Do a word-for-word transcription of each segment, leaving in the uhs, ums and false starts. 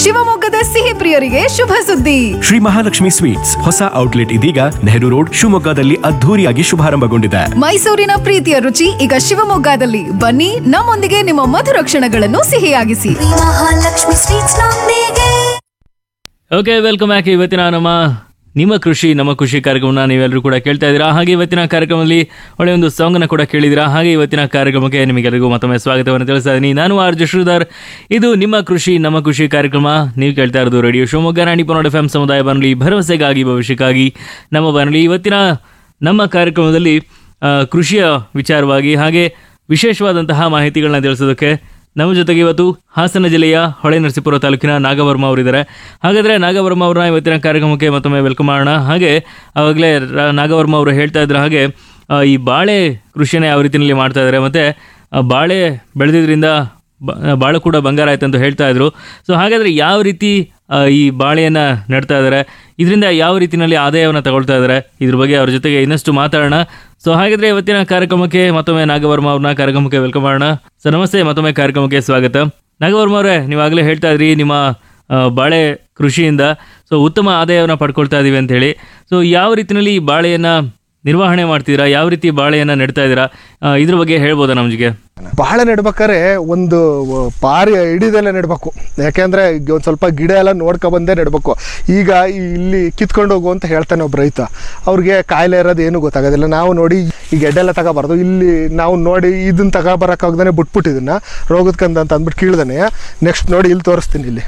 ಶಿವಮೊಗ್ಗದ ಸಿಹಿ ಪ್ರಿಯರಿಗೆ ಶುಭ ಸುದ್ದಿ. ಶ್ರೀ ಮಹಾಲಕ್ಷ್ಮಿ ಸ್ವೀಟ್ಸ್ ಹೊಸ ಔಟ್ಲೆಟ್ ಇದೀಗ ನೆಹರು ರೋಡ್ ಶಿವಮೊಗ್ಗದಲ್ಲಿ ಅದ್ಧೂರಿಯಾಗಿ ಶುಭಾರಂಭಗೊಂಡಿದೆ. ಮೈಸೂರಿನ ಪ್ರೀತಿಯ ರುಚಿ ಈಗ ಶಿವಮೊಗ್ಗದಲ್ಲಿ. ಬನ್ನಿ, ನಮ್ಮೊಂದಿಗೆ ನಿಮ್ಮ ಮಧುರ ಕ್ಷಣಗಳನ್ನು ಸಿಹಿಯಾಗಿಸಿ. ಮಹಾಲಕ್ಷ್ಮಿ ಸ್ವೀಟ್ಸ್ ನೊಂದಿಗೆ. Okay, welcome back. ಇವತ್ತಿನ ನಮ್ಮ ನಿಮ್ಮ ಕೃಷಿ ನಮ್ಮ ಖುಷಿ ಕಾರ್ಯಕ್ರಮನ ನೀವೆಲ್ಲರೂ ಕೂಡ ಕೇಳ್ತಾ ಇದ್ದೀರಾ. ಹಾಗೆ ಇವತ್ತಿನ ಕಾರ್ಯಕ್ರಮದಲ್ಲಿ ಒಳ್ಳೆಯ ಒಂದು ಸಾಂಗನ್ನು ಕೂಡ ಕೇಳಿದಿರಾ. ಹಾಗೆ ಇವತ್ತಿನ ಕಾರ್ಯಕ್ರಮಕ್ಕೆ ನಿಮಗೆಲ್ಲರಿಗೂ ಮತ್ತೊಮ್ಮೆ ಸ್ವಾಗತವನ್ನು ತಿಳಿಸ್ತಾ ಇದ್ದೀನಿ. ನಾನು ಆರ್ ಜೆ ಶ್ರೀಧರ್. ಇದು ನಿಮ್ಮ ಕೃಷಿ ನಮ್ಮ ಖುಷಿ ಕಾರ್ಯಕ್ರಮ. ನೀವು ಕೇಳ್ತಾ ಇರೋದು ರೇಡಿಯೋ ಶಿವಮೊಗ್ಗ ನಾಡಿ ಪನ್ನೊಂದು ಎಫ್ ಎಂ ಸಮುದಾಯ ಬಾನುಲಿ, ಭರವಸೆಗಾಗಿ ಭವಿಷ್ಯಕ್ಕಾಗಿ ನಮ್ಮ ಬಾನುಲಿ. ಇವತ್ತಿನ ನಮ್ಮ ಕಾರ್ಯಕ್ರಮದಲ್ಲಿ ಕೃಷಿಯ ವಿಚಾರವಾಗಿ ಹಾಗೆ ವಿಶೇಷವಾದಂತಹ ಮಾಹಿತಿಗಳನ್ನ ತಿಳಿಸೋದಕ್ಕೆ ನಮ್ಮ ಜೊತೆಗೆ ಇವತ್ತು ಹಾಸನ ಜಿಲ್ಲೆಯ ಹೊಳೆನರಸೀಪುರ ತಾಲೂಕಿನ ನಾಗವರ್ಮ ಅವರಿದ್ದಾರೆ. ಹಾಗಾದರೆ ನಾಗವರ್ಮ ಅವ್ರನ್ನ ಇವತ್ತಿನ ಕಾರ್ಯಕ್ರಮಕ್ಕೆ ಮತ್ತೊಮ್ಮೆ ವೆಲ್ಕಮ್ ಮಾಡೋಣ. ಹಾಗೆ ಆವಾಗಲೇ ನಾಗವರ್ಮ ಅವರು ಹೇಳ್ತಾ ಇದ್ರು ಹಾಗೆ ಈ ಬಾಳೆ ಕೃಷಿಯನ್ನು ಯಾವ ರೀತಿಯಲ್ಲಿ ಮಾಡ್ತಾ ಇದ್ದಾರೆ, ಮತ್ತು ಬಾಳೆ ಬೆಳೆದಿದ್ರಿಂದ ಬಾಳೆ ಕೂಡ ಬಂಗಾರ ಆಯ್ತು ಅಂತ ಹೇಳ್ತಾ ಇದ್ರು. ಸೊ ಹಾಗಾದರೆ ಯಾವ ರೀತಿ ಈ ಬಾಳೆಯನ್ನು ನೆಡ್ತಾ ಇದ್ದಾರೆ, ಇದರಿಂದ ಯಾವ ರೀತಿಯಲ್ಲಿ ಆದಾಯವನ್ನು ತಗೊಳ್ತಾ ಇದ್ದಾರೆ, ಇದ್ರ ಬಗ್ಗೆ ಅವ್ರ ಜೊತೆಗೆ ಇನ್ನಷ್ಟು ಮಾತಾಡೋಣ. ಸೊ ಹಾಗಾದರೆ ಇವತ್ತಿನ ಕಾರ್ಯಕ್ರಮಕ್ಕೆ ಮತ್ತೊಮ್ಮೆ ನಾಗವರ್ಮ ಅವ್ರನ್ನ ಕಾರ್ಯಕ್ರಮಕ್ಕೆ ವೆಲ್ಕಮ್ ಮಾಡೋಣ. ಸರ್ ನಮಸ್ತೆ, ಮತ್ತೊಮ್ಮೆ ಕಾರ್ಯಕ್ರಮಕ್ಕೆ ಸ್ವಾಗತ. ನಾಗವರ್ಮ ಅವರೇ, ನೀವಾಗಲೇ ಹೇಳ್ತಾ ಇದ್ರಿ ನಿಮ್ಮ ಬಾಳೆ ಕೃಷಿಯಿಂದ ಸೊ ಉತ್ತಮ ಆದಾಯವನ್ನು ಪಡ್ಕೊಳ್ತಾ ಇದ್ದೀವಿ ಅಂತ ಹೇಳಿ. ಸೊ ಯಾವ ರೀತಿಯಲ್ಲಿ ಈ ಬಾಳೆಯನ್ನು ನಿರ್ವಹಣೆ ಮಾಡ್ತಿದ್ದೀರಾ, ಯಾವ ರೀತಿ ಬಾಳೆಯನ್ನು ನೆಡ್ತಾ ಇದ್ದೀರಾ, ಇದ್ರ ಬಗ್ಗೆ ಹೇಳ್ಬೋದಾ ನಮಗೆ? ಬಾಳೆ ನೆಡ್ಬೇಕಾದ್ರೆ ಒಂದು ಪಾರಿ ಹಿಡಿದೆಲ್ಲ ನೆಡಬೇಕು. ಯಾಕೆಂದರೆ ಒಂದು ಸ್ವಲ್ಪ ಗಿಡ ಎಲ್ಲ ನೋಡ್ಕೊಬಂದೇ ನೆಡಬೇಕು. ಈಗ ಇಲ್ಲಿ ಕಿತ್ಕೊಂಡು ಹೋಗು ಅಂತ ಹೇಳ್ತಾನೆ ಒಬ್ಬ ರೈತ, ಅವ್ರಿಗೆ ಕಾಯಿಲೆ ಇರೋದು ಏನು ಗೊತ್ತಾಗೋದಿಲ್ಲ. ನಾವು ನೋಡಿ ಈ ಗೆಡ್ಡೆಲ್ಲ ತಗೋಬಾರ್ದು, ಇಲ್ಲಿ ನಾವು ನೋಡಿ ಇದನ್ನು ತಗೊಬರೋಕ್ಕಾಗ್ದೇ ಬಿಟ್ಬಿಟ್ಟು ಇದನ್ನು ರೋಗದ್ಕಂದ ಅಂತ ಅಂದ್ಬಿಟ್ಟು ಕೀಳ್ದಾನೆ. ನೆಕ್ಸ್ಟ್ ನೋಡಿ ಇಲ್ಲಿ ತೋರಿಸ್ತೀನಿ, ಇಲ್ಲಿ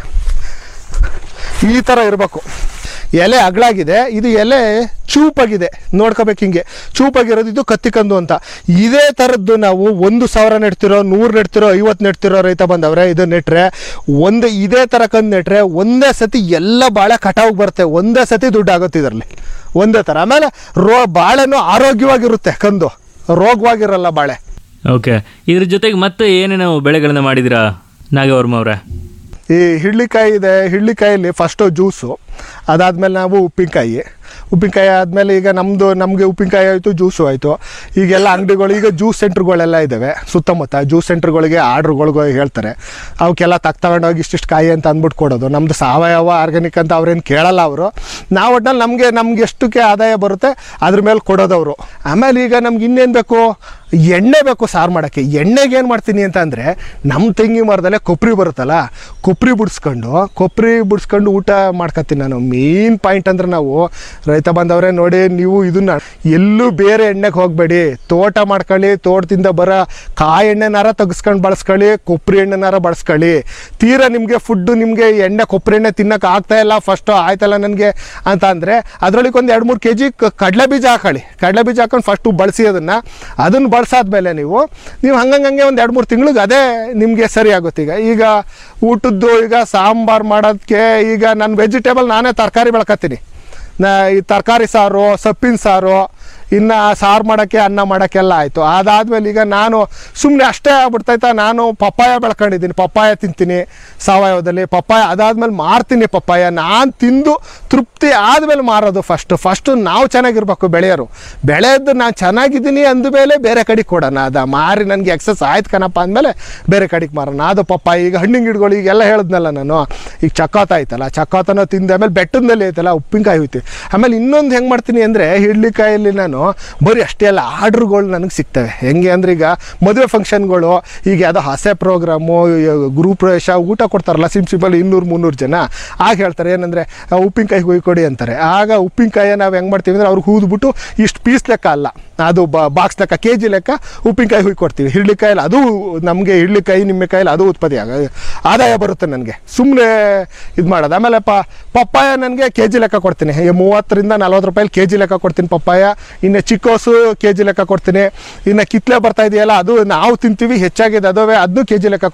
ಈ ಥರ ಇರಬೇಕು. ಎಲೆ ಅಗಲಾಗಿದೆ, ಇದು ಎಲೆ ಚೂಪಾಗಿದೆ, ನೋಡ್ಕೋಬೇಕು ಹಿಂಗೆ ಚೂಪಾಗಿರೋದು. ಇದು ಕತ್ತಿಕಂದು ಅಂತ. ಇದೇ ಥರದ್ದು ನಾವು ಒಂದು ಸಾವಿರ ನೆಡ್ತಿರೋ, ನೂರು ನೆಡ್ತಿರೋ, ಐವತ್ತು ನೆಡ್ತಿರೋ ರೈತ ಬಂದವ್ರೆ ಇದು ನೆಟ್ರೆ ಒಂದು ಇದೇ ಥರ ಕಂದು ನೆಟ್ರೆ ಒಂದೇ ಸತಿ ಎಲ್ಲ ಬಾಳೆ ಕಟಾವಿಗೆ ಬರುತ್ತೆ, ಒಂದೇ ಸತಿ ದುಡ್ಡು ಆಗುತ್ತೆ ಇದರಲ್ಲಿ, ಒಂದೇ ಥರ. ಆಮೇಲೆ ರೋ ಬಾಳೆನೂ ಆರೋಗ್ಯವಾಗಿರುತ್ತೆ, ಕಂದು ರೋಗವಾಗಿರಲ್ಲ ಬಾಳೆ. ಓಕೆ, ಇದ್ರ ಜೊತೆಗೆ ಮತ್ತೆ ಏನೇನು ಬೆಳೆಗಳನ್ನ ಮಾಡಿದಿರಾ ನಾಗವರ್ಮ ಅವರೇ? ಈ ಹಿಳ್ಳಿಕಾಯಿ ಇದೆ, ಹಿಳ್ಳಿಕಾಯಲ್ಲಿ ಫಸ್ಟು ಜ್ಯೂಸು, ಅದಾದಮೇಲೆ ನಾವು ಉಪ್ಪಿನಕಾಯಿ, ಉಪ್ಪಿನಕಾಯಿ ಆದಮೇಲೆ ಈಗ ನಮ್ಮದು ನಮಗೆ ಉಪ್ಪಿನಕಾಯಿ ಆಯಿತು, ಜ್ಯೂಸು ಆಯಿತು. ಈಗೆಲ್ಲ ಅಂಗಡಿಗಳು, ಈಗ ಜ್ಯೂಸ್ ಸೆಂಟ್ರ್ಗಳೆಲ್ಲ ಇದ್ದಾವೆ ಸುತ್ತಮುತ್ತ. ಜ್ಯೂಸ್ ಸೆಂಟ್ರ್ಗಳಿಗೆ ಆರ್ಡ್ರುಗಳ್ಗೆ ಹೇಳ್ತಾರೆ, ಅವಕ್ಕೆಲ್ಲ ತಗ್ ತಗೊಂಡೋಗಿ ಇಷ್ಟಿಷ್ಟು ಕಾಯಿ ಅಂತ ಅಂದ್ಬಿಟ್ಟು ಕೊಡೋದು. ನಮ್ಮದು ಸಾವಯವ ಆರ್ಗ್ಯಾನಿಕ್ ಅಂತ ಅವ್ರೇನು ಕೇಳಲ್ಲ ಅವರು. ನಾವು ಒಟ್ನಲ್ಲಿ ನಮಗೆ ನಮ್ಗೆ ಎಷ್ಟಕ್ಕೆ ಆದಾಯ ಬರುತ್ತೆ ಅದ್ರ ಮೇಲೆ ಕೊಡೋದವರು. ಆಮೇಲೆ ಈಗ ನಮ್ಗೆ ಇನ್ನೇನು ಬೇಕು, ಎಣ್ಣೆ ಬೇಕು ಸಾರು ಮಾಡೋಕ್ಕೆ. ಎಣ್ಣೆಗೆ ಏನು ಮಾಡ್ತೀನಿ ಅಂತ ಅಂದರೆ, ನಮ್ಮ ತೆಂಗಿ ಮರದಲ್ಲೇ ಕೊಬ್ಬರಿ ಬರುತ್ತಲ್ಲ, ಕೊಬ್ಬರಿ ಬಿಡಿಸ್ಕೊಂಡು ಕೊಬ್ಬರಿ ಬಿಡಿಸ್ಕೊಂಡು ಊಟ ಮಾಡ್ಕೊತೀನಿ ನಾನು. ಮೇನ್ ಪಾಯಿಂಟ್ ಅಂದರೆ ನಾವು ರೈತ ಬಂದವರೇ ನೋಡಿ, ನೀವು ಇದನ್ನು ಎಲ್ಲೂ ಬೇರೆ ಎಣ್ಣೆಗೆ ಹೋಗಬೇಡಿ, ತೋಟ ಮಾಡ್ಕೊಳ್ಳಿ, ತೋಟದಿಂದ ಬರೋ ಕಾಯಿ ಎಣ್ಣೆನಾರ ತೆಗೆಸ್ಕೊಂಡು ಬಳಸ್ಕೊಳ್ಳಿ, ಕೊಬ್ಬರಿ ಎಣ್ಣೆನಾರ ಬಳಸ್ಕೊಳ್ಳಿ. ತೀರಾ ನಿಮಗೆ ಫುಡ್ಡು ನಿಮಗೆ ಎಣ್ಣೆ ಕೊಬ್ಬರಿ ಎಣ್ಣೆ ತಿನ್ನೋಕೆ ಆಗ್ತಾಯಿಲ್ಲ ಫಸ್ಟು ಆಯ್ತಲ್ಲ ನನಗೆ ಅಂತ ಅಂದರೆ ಅದರೊಳಗೆ ಒಂದು ಎರಡು ಮೂರು ಕೆ ಜಿ ಕಡಲೆ ಬೀಜ ಹಾಕೊಳ್ಳಿ. ಕಡಲೆ ಬೀಜ ಹಾಕೊಂಡು ಫಸ್ಟು ಬಳಸಿ ಅದನ್ನು ಅದನ್ನು ಬಳಸಾದ್ಮೇಲೆ ನೀವು ನೀವು ಹಂಗಂಗೆ ಒಂದು ಎರಡು ಮೂರು ತಿಂಗಳಿಗೆ ಅದೇ ನಿಮಗೆ ಸರಿ ಆಗುತ್ತೆ. ಈಗ ಈಗ ಊಟದ್ದು ಈಗ ಸಾಂಬಾರು ಮಾಡೋದಕ್ಕೆ ಈಗ ನಾನು ವೆಜಿಟೇಬಲ್ ನಾನೇ ತರಕಾರಿ ಬೆಳ್ಕೊತೀನಿ. ನಾ ಈ ತರಕಾರಿ ಸಾರು, ಸೊಪ್ಪಿನ ಸಾರು, ಇನ್ನು ಸಾರು ಮಾಡೋಕ್ಕೆ, ಅನ್ನ ಮಾಡೋಕ್ಕೆಲ್ಲ ಆಯಿತು. ಅದಾದಮೇಲೆ ಈಗ ನಾನು ಸುಮ್ಮನೆ ಅಷ್ಟೇ ಆಗ್ಬಿಡ್ತಾಯ್ತಾ, ನಾನು ಪಪ್ಪಾಯ ಬೆಳ್ಕೊಂಡಿದ್ದೀನಿ, ಪಪ್ಪಾಯ ತಿಂತೀನಿ ಸಾವಯವದಲ್ಲಿ. ಪಪ್ಪಾಯ ಅದಾದಮೇಲೆ ಮಾರ್ತೀನಿ. ಪಪ್ಪಾಯ ನಾನು ತಿಂದು ತೃಪ್ತಿ ಆದಮೇಲೆ ಮಾರೋದು. ಫಸ್ಟು ಫಸ್ಟು ನಾವು ಚೆನ್ನಾಗಿರ್ಬೇಕು, ಬೆಳೆಯೋರು. ಬೆಳೆಯೋದು ನಾನು ಚೆನ್ನಾಗಿದ್ದೀನಿ ಅಂದಮೇಲೆ ಬೇರೆ ಕಡೆಗೆ ಕೊಡೋಣ. ಅದು ಮಾರಿ ನನಗೆ ಎಕ್ಸಸ್ ಆಯ್ತು ಕಣಪ್ಪ ಅಂದಮೇಲೆ ಬೇರೆ ಕಡೆಗೆ ಮಾರೋಣ. ಅದು ಪಪ್ಪಾಯ. ಈಗ ಹಣ್ಣಿನ ಗಿಡಗಳು ಈಗೆಲ್ಲ ಹೇಳಿದ್ನಲ್ಲ ನಾನು, ಈಗ ಚಕ್ಕೋತ ಆಯ್ತಲ್ಲ, ಚಕ್ಕೋತನ ತಿಂದ ಆಮೇಲೆ ಬೆಟ್ಟದಲ್ಲಿ ಐತಲ್ಲ ಉಪ್ಪಿನಕಾಯಿ ಹೋಯ್ತು. ಆಮೇಲೆ ಇನ್ನೊಂದು ಹೆಂಗೆ ಮಾಡ್ತೀನಿ ಅಂದರೆ, ಹಿಳ್ಳಿಕಾಯಲ್ಲಿ ನಾನು ಬರೀ ಅಷ್ಟೇ ಅಲ್ಲ, ಆರ್ಡ್ರುಗಳು ನನಗೆ ಸಿಗ್ತವೆ. ಹೆಂಗೆ ಅಂದರೆ, ಈಗ ಮದುವೆ ಫಂಕ್ಷನ್ಗಳು, ಈಗ ಯಾವುದೋ ಹಸೆ ಪ್ರೋಗ್ರಾಮು, ಗೃಹ ಪ್ರವೇಶ, ಊಟ ಕೊಡ್ತಾರಲ್ಲ ಸಿಂಪಲ್ ಇನ್ನೂರು ಮುನ್ನೂರು ಜನ, ಆಗ ಹೇಳ್ತಾರೆ ಏನಂದರೆ ಉಪ್ಪಿನಕಾಯಿ ಹುಯ್ಕೊಡಿ ಅಂತಾರೆ. ಆಗ ಉಪ್ಪಿನಕಾಯಿ ನಾವು ಹೆಂಗೆ ಮಾಡ್ತೀವಿ ಅಂದರೆ, ಅವ್ರಿಗೆ ಹೂದ್ಬಿಟ್ಟು ಇಷ್ಟು ಪೀಸ್ ಲೆಕ್ಕ ಅಲ್ಲ, ಅದು ಬಾಕ್ಸ್ ಲೆಕ್ಕ, ಕೆ ಜಿ ಲೆಕ್ಕ ಉಪ್ಪಿನಕಾಯಿ ಹುಯ್ಕೊಡ್ತೀವಿ. ಹಿಳ್ಳಿಕಾಯಲ್ಲಿ ಅದು ನಮಗೆ ಹಿಳ್ಳಿಕಾಯಿ ನಿಮ್ಮೆಕಾಯಲ್ಲಿ ಅದು ಉತ್ಪತ್ತಿ ಆಗ ಆದಾಯ ಬರುತ್ತೆ ನನಗೆ, ಸುಮ್ಮನೆ ಇದು ಮಾಡೋದು. ಆಮೇಲೆ ಪ ಪಪ್ಪಾಯ ನನಗೆ ಕೆ ಜಿ ಲೆಕ್ಕ ಕೊಡ್ತೀನಿ, ಮೂವತ್ತರಿಂದ ನಲ್ವತ್ತು ರೂಪಾಯಿ ಕೆ ಜಿ ಲೆಕ್ಕ ಕೊಡ್ತೀನಿ ಪಪ್ಪಾಯ. ಇನ್ನು ಚಿಕ್ಕೋಸು ಕೆ ಜಿ ಲೆಕ್ಕ ಕೊಡ್ತೀನಿ. ಇನ್ನು ಕಿತ್ಲೆ ಬರ್ತಾ ಇದೆಯಲ್ಲ, ಅದು ನಾವು ತಿಂತೀವಿ ಹೆಚ್ಚಾಗಿದೆ, ಅದುವೇ ಅದನ್ನು ಕೆ ಜಿ ಲೆಕ್ಕ